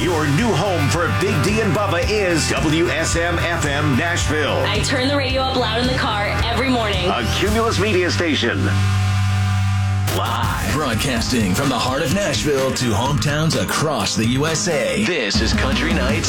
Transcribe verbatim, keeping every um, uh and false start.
Your new home for Big D and Bubba is W S M F M Nashville. I turn the radio up loud in the car every morning. A Cumulus media station. Live. Broadcasting from the heart of Nashville to hometowns across the U S A. This is Country Nights